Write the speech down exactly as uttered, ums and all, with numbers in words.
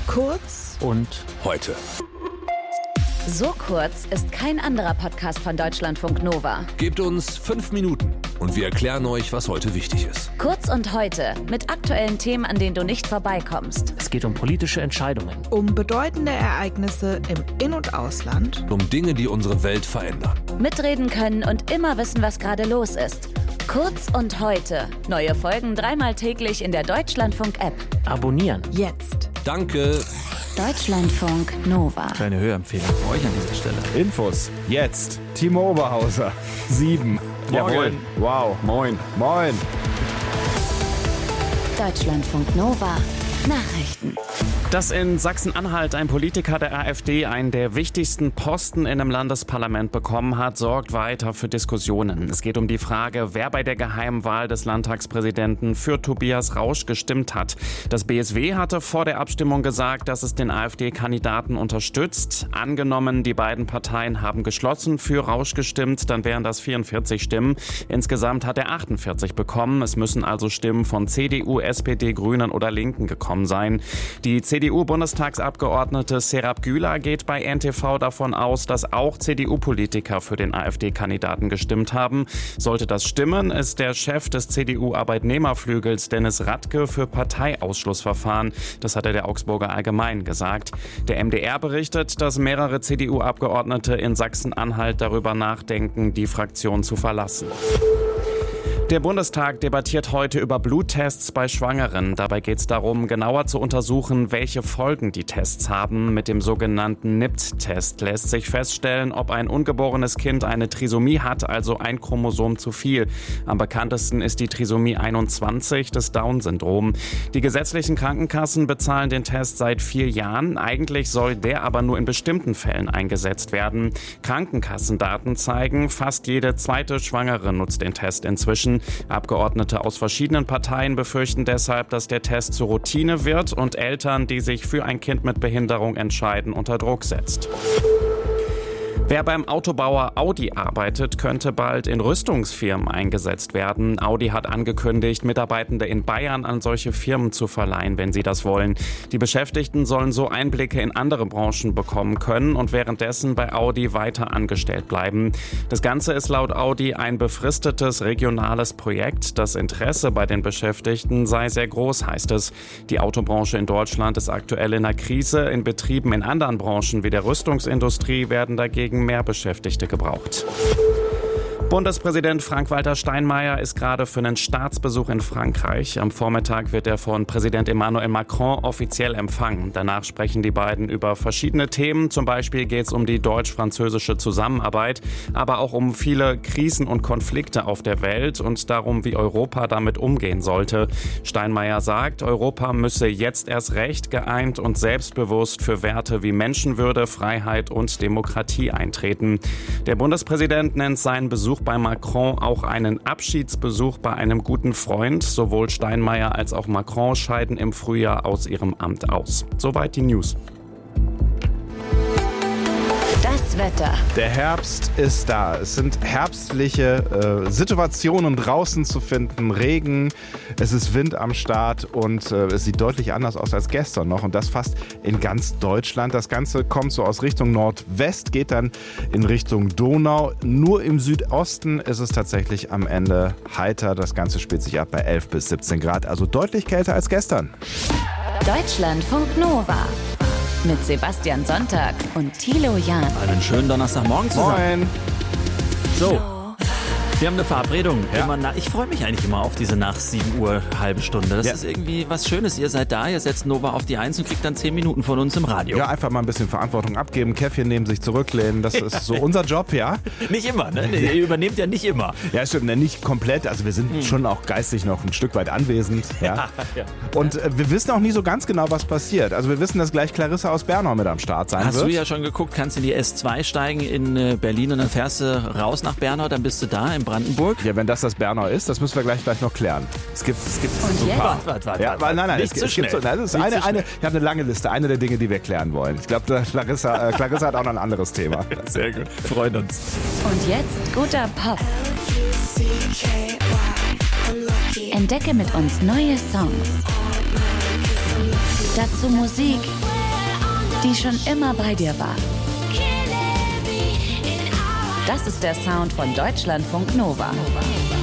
Kurz und heute. So kurz ist kein anderer Podcast von Deutschlandfunk Nova. Gebt uns fünf Minuten und wir erklären euch, was heute wichtig ist. Kurz und heute mit aktuellen Themen, an denen du nicht vorbeikommst. Es geht um politische Entscheidungen. Um bedeutende Ereignisse im In- und Ausland. Um Dinge, die unsere Welt verändern. Mitreden können und immer wissen, was gerade los ist. Kurz und heute. Neue Folgen dreimal täglich in der Deutschlandfunk-App. Abonnieren. Jetzt. Danke. Deutschlandfunk Nova. Kleine Hörempfehlung für euch an dieser Stelle. Infos. Jetzt. Timo Oberhauser. Sieben. Jawohl. Wow. Moin. Moin. Deutschlandfunk Nova. Nachrichten. Dass in Sachsen-Anhalt ein Politiker der AfD einen der wichtigsten Posten in einem Landesparlament bekommen hat, sorgt weiter für Diskussionen. Es geht um die Frage, wer bei der geheimen Wahl des Landtagspräsidenten für Tobias Rausch gestimmt hat. Das B S W hatte vor der Abstimmung gesagt, dass es den AfD-Kandidaten unterstützt. Angenommen, die beiden Parteien haben geschlossen für Rausch gestimmt, dann wären das vierundvierzig Stimmen. Insgesamt hat er achtundvierzig bekommen. Es müssen also Stimmen von C D U, S P D, Grünen oder Linken gekommen sein. Die C D U-Bundestagsabgeordnete Serap Güler geht bei N T V davon aus, dass auch C D U-Politiker für den AfD-Kandidaten gestimmt haben. Sollte das stimmen, ist der Chef des C D U-Arbeitnehmerflügels Dennis Radke für Parteiausschlussverfahren. Das hat er der Augsburger Allgemeinen gesagt. Der M D R berichtet, dass mehrere C D U-Abgeordnete in Sachsen-Anhalt darüber nachdenken, die Fraktion zu verlassen. Der Bundestag debattiert heute über Bluttests bei Schwangeren. Dabei geht es darum, genauer zu untersuchen, welche Folgen die Tests haben. Mit dem sogenannten N I P T-Test lässt sich feststellen, ob ein ungeborenes Kind eine Trisomie hat, also ein Chromosom zu viel. Am bekanntesten ist die Trisomie einundzwanzig, das Down-Syndrom. Die gesetzlichen Krankenkassen bezahlen den Test seit vier Jahren. Eigentlich soll der aber nur in bestimmten Fällen eingesetzt werden. Krankenkassendaten zeigen, fast jede zweite Schwangere nutzt den Test inzwischen. Abgeordnete aus verschiedenen Parteien befürchten deshalb, dass der Test zur Routine wird und Eltern, die sich für ein Kind mit Behinderung entscheiden, unter Druck setzt. Wer beim Autobauer Audi arbeitet, könnte bald in Rüstungsfirmen eingesetzt werden. Audi hat angekündigt, Mitarbeitende in Bayern an solche Firmen zu verleihen, wenn sie das wollen. Die Beschäftigten sollen so Einblicke in andere Branchen bekommen können und währenddessen bei Audi weiter angestellt bleiben. Das Ganze ist laut Audi ein befristetes regionales Projekt. Das Interesse bei den Beschäftigten sei sehr groß, heißt es. Die Autobranche in Deutschland ist aktuell in einer Krise. In Betrieben in anderen Branchen wie der Rüstungsindustrie werden dagegen mehr Beschäftigte gebraucht. Bundespräsident Frank-Walter Steinmeier ist gerade für einen Staatsbesuch in Frankreich. Am Vormittag wird er von Präsident Emmanuel Macron offiziell empfangen. Danach sprechen die beiden über verschiedene Themen. Zum Beispiel geht es um die deutsch-französische Zusammenarbeit, aber auch um viele Krisen und Konflikte auf der Welt und darum, wie Europa damit umgehen sollte. Steinmeier sagt, Europa müsse jetzt erst recht geeint und selbstbewusst für Werte wie Menschenwürde, Freiheit und Demokratie eintreten. Der Bundespräsident nennt seinen Besuch bei Macron auch einen Abschiedsbesuch bei einem guten Freund. Sowohl Steinmeier als auch Macron scheiden im Frühjahr aus ihrem Amt aus. Soweit die News. Das Wetter. Der Herbst ist da. Es sind herbstliche äh, Situationen draußen zu finden. Regen, es ist Wind am Start und äh, es sieht deutlich anders aus als gestern noch. Und das fast in ganz Deutschland. Das Ganze kommt so aus Richtung Nordwest, geht dann in Richtung Donau. Nur im Südosten ist es tatsächlich am Ende heiter. Das Ganze spielt sich ab bei elf bis siebzehn Grad. Also deutlich kälter als gestern. Deutschlandfunk Nova. Mit Sebastian Sonntag und Thilo Jahn. Einen schönen Donnerstagmorgen zusammen. Moin. So, wir haben eine Verabredung. Ja. Immer na, ich freue mich eigentlich immer auf diese nach sieben Uhr halbe Stunde. Das Ja. ist irgendwie was Schönes. Ihr seid da, ihr setzt Nova auf die Eins und kriegt dann zehn Minuten von uns im Radio. Ja, einfach mal ein bisschen Verantwortung abgeben, Käffchen nehmen, sich zurücklehnen. Das ist so unser Job, ja. Nicht immer, ne? Ihr übernehmt ja nicht immer. Ja, stimmt, ne, nicht komplett. Also wir sind schon auch geistig noch ein Stück weit anwesend. Ja. ja. Und äh, wir wissen auch nie so ganz genau, was passiert. Also wir wissen, dass gleich Clarissa aus Bernau mit am Start sein Hast wird. du ja schon geguckt, kannst in die S zwei steigen in äh, Berlin und dann fährst du raus nach Bernau, dann bist du da in Brandenburg. Ja, wenn das das Bernau ist, das müssen wir gleich gleich noch klären. Es gibt, es gibt Und so ein jetzt? paar. Warte, warte, Ja, warte. weil, nein, nein, Nicht es, zu es gibt so, schnell. nein, das ist Nicht eine, zu eine, ich habe eine lange Liste, eine der Dinge, die wir klären wollen. Ich glaube, Clarissa, äh, Clarissa hat auch noch ein anderes Thema. Sehr gut. Freuen uns. Und jetzt guter Pop. Entdecke mit uns neue Songs. Dazu Musik die schon immer bei dir war. Das ist der Sound von Deutschlandfunk Nova.